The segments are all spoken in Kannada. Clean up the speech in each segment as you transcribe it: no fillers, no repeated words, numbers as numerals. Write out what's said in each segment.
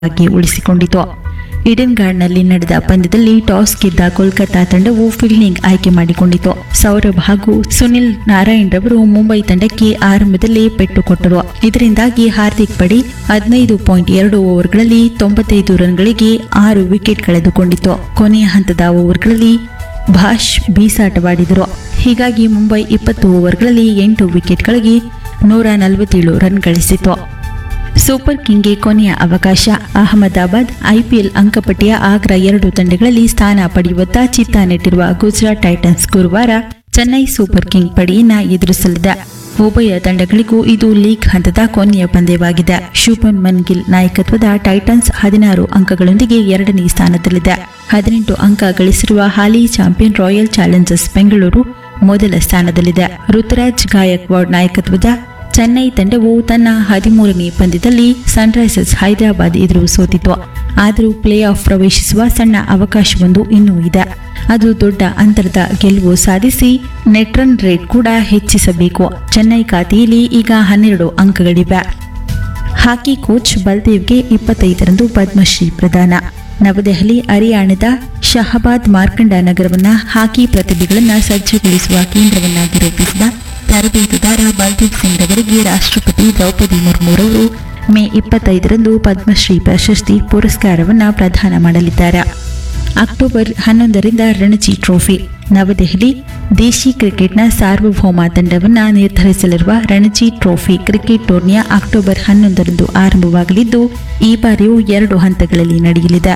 ಆಗಿ ಉಳಿಸಿಕೊಂಡಿತು. ಈಡನ್ ಗಾರ್ಡ್ನಲ್ಲಿ ನಡೆದ ಪಂದ್ಯದಲ್ಲಿ ಟಾಸ್ ಗೆದ್ದ ಕೋಲ್ಕತಾ ತಂಡವು ಫೀಲ್ಡಿಂಗ್ ಆಯ್ಕೆ ಮಾಡಿಕೊಂಡಿತು. ಸೌರಭ್ ಹಾಗೂ ಸುನಿಲ್ ನಾರಾಯಣ್ ರವರು ಮುಂಬೈ ತಂಡಕ್ಕೆ ಆರಂಭದಲ್ಲೇ ಪೆಟ್ಟು ಕೊಟ್ಟರು. ಇದರಿಂದಾಗಿ ಹಾರ್ದಿಕ್ ಪಡೆ 15.2 ಓವರ್ಗಳಲ್ಲಿ 95 ರನ್ಗಳಿಗೆ 6 ವಿಕೆಟ್ ಕಳೆದುಕೊಂಡಿತು. ಕೊನೆಯ ಹಂತದ ಓವರ್ಗಳಲ್ಲಿ ಭಾಷ್ ಬೀಸಾಟವಾಡಿದರು. ಹೀಗಾಗಿ ಮುಂಬೈ 20 ಓವರ್ಗಳಲ್ಲಿ 8 ವಿಕೆಟ್ಗಳಿಗೆ 147 ರನ್ ಗಳಿಸಿತು. ಸೂಪರ್ ಕಿಂಗ್ಗೆ ಕೊನೆಯ ಅವಕಾಶ. ಅಹಮದಾಬಾದ್ ಐಪಿಎಲ್ ಅಂಕಪಟ್ಟಿಯ ಅಗ್ರ 2 ತಂಡಗಳಲ್ಲಿ ಸ್ಥಾನ ಪಡೆಯುವತ್ತ ಚಿತ್ತ ನೆಟ್ಟಿರುವ ಗುಜರಾತ್ ಟೈಟನ್ಸ್ ಗುರುವಾರ ಚೆನ್ನೈ ಸೂಪರ್ ಕಿಂಗ್ ಪಡೆಯನ್ನ ಎದುರಿಸಲಿದೆ. ಉಭಯ ತಂಡಗಳಿಗೂ ಇದು ಲೀಗ್ ಹಂತದ ಕೊನೆಯ ಪಂದ್ಯವಾಗಿದೆ. ಶುಭ್ಮನ್ ಗಿಲ್ ನಾಯಕತ್ವದ ಟೈಟನ್ಸ್ 16 ಅಂಕಗಳೊಂದಿಗೆ 2ನೇ ಸ್ಥಾನದಲ್ಲಿದೆ. 18 ಅಂಕ ಗಳಿಸಿರುವ ಹಾಲಿ ಚಾಂಪಿಯನ್ ರಾಯಲ್ ಚಾಲೆಂಜರ್ಸ್ ಬೆಂಗಳೂರು ಮೊದಲ ಸ್ಥಾನದಲ್ಲಿದೆ. ಋತುರಾಜ್ ಗಾಯಕ್ವಾಡ್ ನಾಯಕತ್ವದ ಚೆನ್ನೈ ತಂಡವು ತನ್ನ 13ನೇ ಪಂದ್ಯದಲ್ಲಿ ಸನ್ರೈಸರ್ಸ್ ಹೈದರಾಬಾದ್ ಎದುರು ಸೋತಿತು. ಆದರೂ ಪ್ಲೇ ಆಫ್ ಪ್ರವೇಶಿಸುವ ಸಣ್ಣ ಅವಕಾಶವೊಂದು ಇನ್ನೂ ಇದೆ. ಅದು ದೊಡ್ಡ ಅಂತರದ ಗೆಲುವು ಸಾಧಿಸಿ ನೆಟ್ ರನ್ ರೇಟ್ ಕೂಡ ಹೆಚ್ಚಿಸಬೇಕು. ಚೆನ್ನೈ ಖಾತೆಯಲ್ಲಿ ಈಗ 12 ಅಂಕಗಳಿವೆ. ಹಾಕಿ ಕೋಚ್ ಬಲ್ದೇವ್ಗೆ 25ರಂದು ಪದ್ಮಶ್ರೀ ಪ್ರದಾನ. ನವದೆಹಲಿ ಹರಿಯಾಣದ ಶಹಬಾದ್ ಮಾರ್ಕಂಡ ನಗರವನ್ನ ಹಾಕಿ ಪ್ರತಿಭೆಗಳನ್ನು ಸಜ್ಜುಗೊಳಿಸುವ ಕೇಂದ್ರವನ್ನಾಗಿ ರೂಪಿಸಿದ ತರಬೇತುದಾರ ಬಲ್ದೇವ್ ಸಿಂಗ್ ರವರಿಗೆ ರಾಷ್ಟ್ರಪತಿ ದ್ರೌಪದಿ ಮುರ್ಮುರವರು ಮೇ 25ರಂದು ಪದ್ಮಶ್ರೀ ಪ್ರಶಸ್ತಿ ಪುರಸ್ಕಾರವನ್ನು ಪ್ರದಾನ ಮಾಡಲಿದ್ದಾರೆ. October 11ರಿಂದ Ranji trophy. ನವದೆಹಲಿ ದೇಶಿ ಕ್ರಿಕೆಟ್ನ ಸಾರ್ವಭೌಮ ತಂಡವನ್ನು ನಿರ್ಧರಿಸಲಿರುವ ರಣಜಿ ಟ್ರೋಫಿ ಕ್ರಿಕೆಟ್ ಟೂರ್ನಿಯ ಅಕ್ಟೋಬರ್ 11ರಂದು ಆರಂಭವಾಗಲಿದ್ದು ಈ ಬಾರಿಯೂ 2 ಹಂತಗಳಲ್ಲಿ ನಡೆಯಲಿದೆ.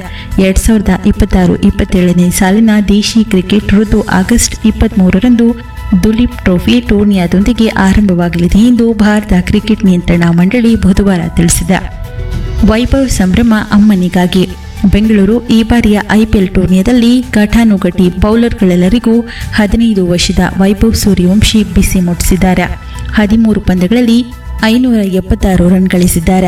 2026-27ನೇ ಸಾಲಿನ ದೇಶಿ ಕ್ರಿಕೆಟ್ ಋತು ಆಗಸ್ಟ್ 23ರಂದು ದುಲೀಪ್ ಟ್ರೋಫಿ ಟೂರ್ನಿಯಾದೊಂದಿಗೆ ಆರಂಭವಾಗಲಿದೆ ಎಂದು ಭಾರತ ಕ್ರಿಕೆಟ್ ನಿಯಂತ್ರಣ ಮಂಡಳಿ ಬುಧವಾರ ತಿಳಿಸಿದೆ. ವೈಭವ್ ಸಂಭ್ರಮ ಅಮ್ಮನಿಗಾಗಿ. ಬೆಂಗಳೂರು ಈ ಬಾರಿಯ ಐಪಿಎಲ್ ಟೂರ್ನಿಯಲ್ಲಿ ಘಟಾನುಘಟಿ ಬೌಲರ್ಗಳೆಲ್ಲರಿಗೂ 15 ವರ್ಷದ ವೈಭವ್ ಸೂರ್ಯವಂಶಿ ಬಿಸಿ ಮುಟ್ಟಿಸಿದ್ದಾರೆ. 13 ಪಂದ್ಯಗಳಲ್ಲಿ 576 ರನ್ ಗಳಿಸಿದ್ದಾರೆ.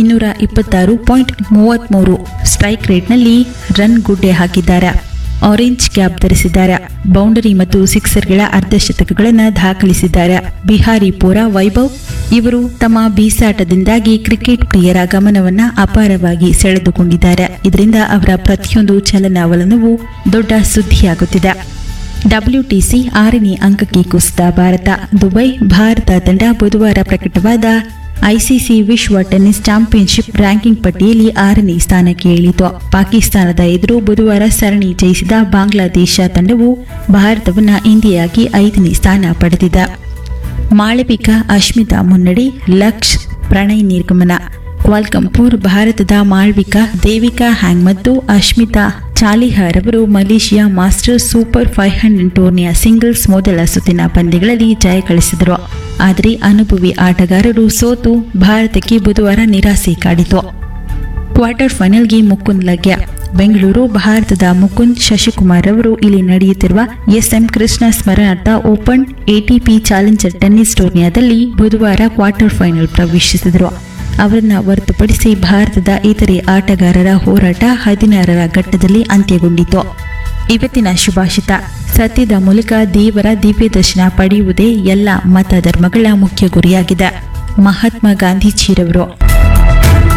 226.33 ಸ್ಟ್ರೈಕ್ ರೇಟ್ನಲ್ಲಿ ರನ್ ಗುಡ್ಡೆ ಹಾಕಿದ್ದಾರೆ. ಆರೆಂಜ್ ಕ್ಯಾಪ್ ಧರಿಸಿದ್ದಾರೆ. ಬೌಂಡರಿ ಮತ್ತು ಸಿಕ್ಸರ್ಗಳ ಅರ್ಧಶತಕಗಳನ್ನು ದಾಖಲಿಸಿದ್ದಾರೆ. ಬಿಹಾರಿ ಪೋರಾ ವೈಭವ್ ಇವರು ತಮ್ಮ ಬೀಸಾಟದಿಂದಾಗಿ ಕ್ರಿಕೆಟ್ ಪ್ರಿಯರ ಗಮನವನ್ನು ಅಪಾರವಾಗಿ ಸೆಳೆದುಕೊಂಡಿದ್ದಾರೆ. ಇದರಿಂದ ಅವರ ಪ್ರತಿಯೊಂದು ಚಲನವಲನವೂ ದೊಡ್ಡ ಸುದ್ದಿಯಾಗುತ್ತಿದೆ. WTC 6ನೇ ಅಂಕಕ್ಕೆ ಕುಸಿದ ಭಾರತ. ದುಬೈ. ಭಾರತ ತಂಡ ಬುಧವಾರ ಪ್ರಕಟವಾದ ಐಸಿಸಿ ವಿಶ್ವ ಟೆನ್ನಿಸ್ ಚಾಂಪಿಯನ್ಶಿಪ್ ರ್ಯಾಂಕಿಂಗ್ ಪಟ್ಟಿಯಲ್ಲಿ 6ನೇ ಸ್ಥಾನಕ್ಕೆ ಇಳಿತು. ಪಾಕಿಸ್ತಾನದ ಎದುರು ಬುಧವಾರ ಸರಣಿ ಜಯಿಸಿದ ಬಾಂಗ್ಲಾದೇಶ ತಂಡವು ಭಾರತವನ್ನು ಇಂದಿಯಾಗಿ 5ನೇ ಸ್ಥಾನ ಪಡೆದಿದೆ. ಮಾಳವಿಕಾ ಅಶ್ಮಿತಾ ಮುನ್ನಡೆ. ಲಕ್ಷ್ಯ ಪ್ರಣಯ್ ನಿರ್ಗಮನ. ಕ್ವಾಲ್ಕಂಪುರ್. ಭಾರತದ ಮಾಳ್ವಿಕಾ, ದೇವಿಕಾ ಹ್ಯಾಂಗ್ ಮತ್ತು ಅಶ್ಮಿತಾ ಚಾಲಿಹಾರ್ ಅವರು ಮಲೇಷಿಯಾ ಮಾಸ್ಟರ್ಸ್ ಸೂಪರ್ 500 ಟೂರ್ನಿಯ ಸಿಂಗಲ್ಸ್ ಮೊದಲ ಸುತ್ತಿನ ಪಂದ್ಯಗಳಲ್ಲಿ ಜಯ ಗಳಿಸಿದರು. ಆದರೆ ಅನುಭವಿ ಆಟಗಾರರು ಸೋತು ಭಾರತಕ್ಕೆ ಬುಧವಾರ ನಿರಾಸೆ ಕಾಡಿತು. ಕ್ವಾರ್ಟರ್ ಫೈನಲ್ಗೆ ಮುಕುಂದ್ ಲಗ್ಯ. ಬೆಂಗಳೂರು. ಭಾರತದ ಮುಕುಂದ್ ಶಶಿಕುಮಾರ್ ಅವರು ಇಲ್ಲಿ ನಡೆಯುತ್ತಿರುವ SM ಕೃಷ್ಣ ಸ್ಮರಣಾರ್ಥ ಓಪನ್ ATP ಚಾಲೆಂಜರ್ ಟೆನ್ನಿಸ್ ಟೂರ್ನಿಯಾದಲ್ಲಿ ಬುಧವಾರ ಕ್ವಾರ್ಟರ್ ಫೈನಲ್ ಪ್ರವೇಶಿಸಿದರು. ಅವರನ್ನು ಹೊರತುಪಡಿಸಿ ಭಾರತದ ಇತರೆ ಆಟಗಾರರ ಹೋರಾಟ 16ರ ಘಟ್ಟದಲ್ಲಿ ಅಂತ್ಯಗೊಂಡಿತು. ಇವತ್ತಿನ ಶುಭಾಷಿತ. ಸತ್ಯದ ಮೂಲಕ ದೇವರ ದಿವ್ಯ ದರ್ಶನ ಪಡೆಯುವುದೇ ಎಲ್ಲ ಮತ ಧರ್ಮಗಳ ಮುಖ್ಯ ಗುರಿಯಾಗಿದೆ. ಮಹಾತ್ಮ ಗಾಂಧೀಜಿರವರು.